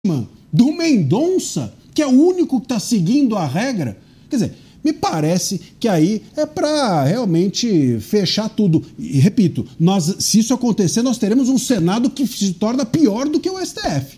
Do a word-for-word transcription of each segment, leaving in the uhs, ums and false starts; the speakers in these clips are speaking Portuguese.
do Mendonça, que é o único que está seguindo a regra. Quer dizer, me parece que aí é para realmente fechar tudo. E repito, nós, se isso acontecer, nós teremos um Senado que se torna pior do que o S T F.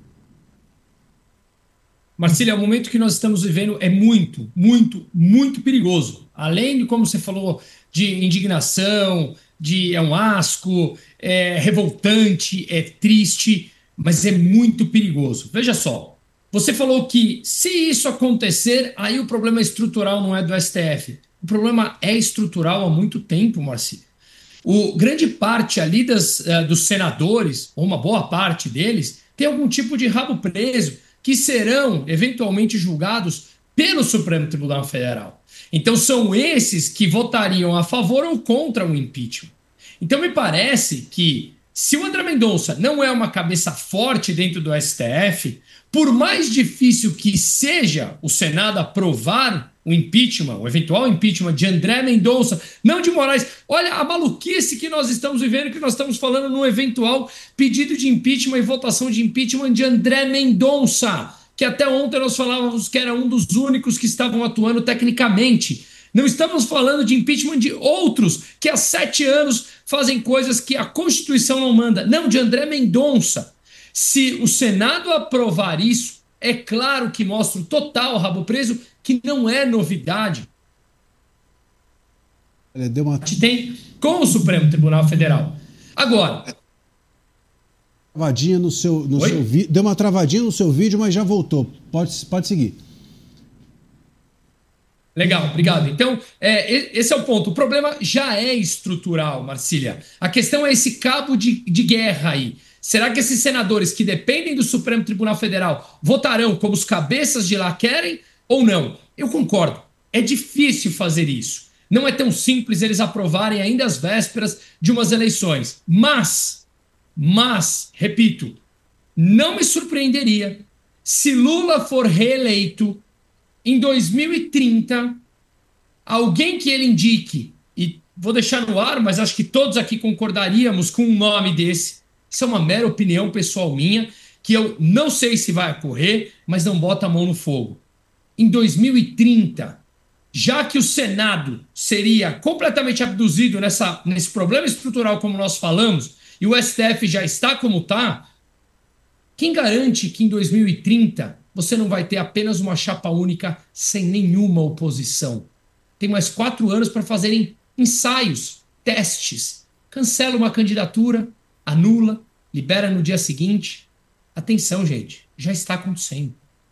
Marcília, o momento que nós estamos vivendo é muito, muito, muito perigoso. Além de, como você falou, de indignação, de é um asco, é revoltante, é triste, mas é muito perigoso. Veja só, você falou que se isso acontecer, aí o problema estrutural não é do S T F. O problema é estrutural há muito tempo, Marcília. O grande parte ali das, uh, dos senadores, ou uma boa parte deles, tem algum tipo de rabo preso, que serão eventualmente julgados pelo Supremo Tribunal Federal. Então são esses que votariam a favor ou contra o impeachment. Então me parece que se o André Mendonça não é uma cabeça forte dentro do S T F, por mais difícil que seja o Senado aprovar o impeachment, o eventual impeachment de André Mendonça, não de Moraes. Olha a maluquice que nós estamos vivendo, que nós estamos falando no eventual pedido de impeachment e votação de impeachment de André Mendonça, que até ontem nós falávamos que era um dos únicos que estavam atuando tecnicamente. Não estamos falando de impeachment de outros que há sete anos fazem coisas que a Constituição não manda. Não, de André Mendonça. Se o Senado aprovar isso, é claro que mostra o total rabo preso, que não é novidade. Deu uma... Tem com o Supremo Tribunal Federal. Agora... Travadinha no seu, no seu vi... Deu uma travadinha no seu vídeo, mas já voltou. Pode, pode seguir. Legal, obrigado. Então, é, esse é o ponto. O problema já é estrutural, Marcília. A questão é esse cabo de, de guerra aí. Será que esses senadores que dependem do Supremo Tribunal Federal votarão como os cabeças de lá querem ou não? Eu concordo. É difícil fazer isso. Não é tão simples eles aprovarem ainda às vésperas de umas eleições. Mas, mas, repito, não me surpreenderia se Lula for reeleito em dois mil e trinta, alguém que ele indique, e vou deixar no ar, mas acho que todos aqui concordaríamos com um nome desse. Isso é uma mera opinião pessoal minha, que eu não sei se vai ocorrer, mas não bota a mão no fogo. Em dois mil e trinta, já que o Senado seria completamente abduzido nessa, nesse problema estrutural como nós falamos, e o S T F já está como está, quem garante que em dois mil e trinta você não vai ter apenas uma chapa única sem nenhuma oposição? Tem mais quatro anos para fazerem ensaios, testes. Cancela uma candidatura, anula, libera no dia seguinte. Atenção, gente, já está acontecendo.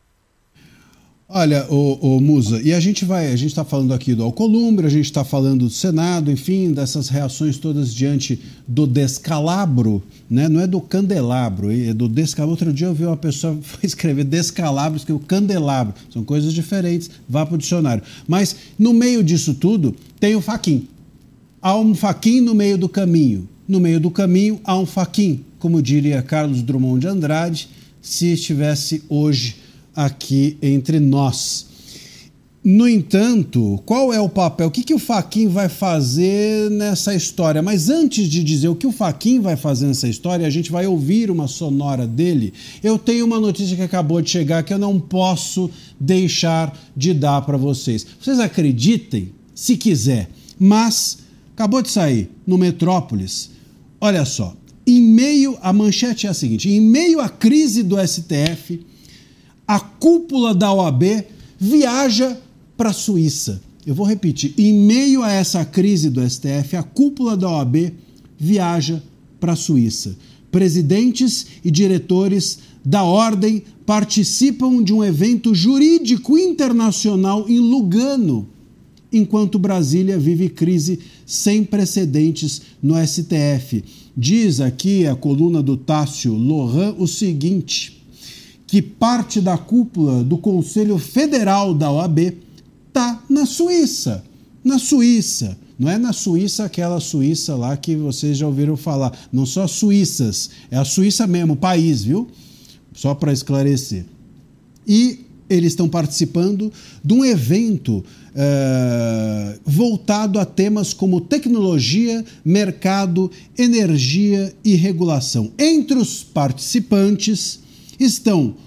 Olha, o, o Musa, e a gente vai, a gente está falando aqui do Alcolumbre, a gente está falando do Senado, enfim, dessas reações todas diante do descalabro, né? Não é do candelabro, é do descalabro. Outro dia eu vi uma pessoa escrever descalabro, escreveu candelabro, são coisas diferentes, vá para o dicionário. Mas no meio disso tudo tem o Fachin. Há um Fachin no meio do caminho. No meio do caminho há um Fachin, como diria Carlos Drummond de Andrade, se estivesse hoje aqui entre nós. No entanto, qual é o papel? O que, que o Fachin vai fazer nessa história? Mas antes de dizer o que o Fachin vai fazer nessa história, a gente vai ouvir uma sonora dele. Eu tenho uma notícia que acabou de chegar que eu não posso deixar de dar para vocês. Vocês acreditem, se quiser, mas acabou de sair no Metrópolis. Olha só, em meio, a manchete é a seguinte, em meio à crise do S T F, a cúpula da O A B viaja para a Suíça. Eu vou repetir. Em meio a essa crise do S T F, a cúpula da O A B viaja para a Suíça. Presidentes e diretores da ordem participam de um evento jurídico internacional em Lugano, enquanto Brasília vive crise sem precedentes no S T F. Diz aqui a coluna do Tássio Lohan o seguinte, que parte da cúpula do Conselho Federal da O A B está na Suíça. Na Suíça. Não é na Suíça, aquela Suíça lá que vocês já ouviram falar. Não só as suíças, é a Suíça mesmo, o país, viu? Só para esclarecer. E eles estão participando de um evento uh, voltado a temas como tecnologia, mercado, energia e regulação. Entre os participantes estão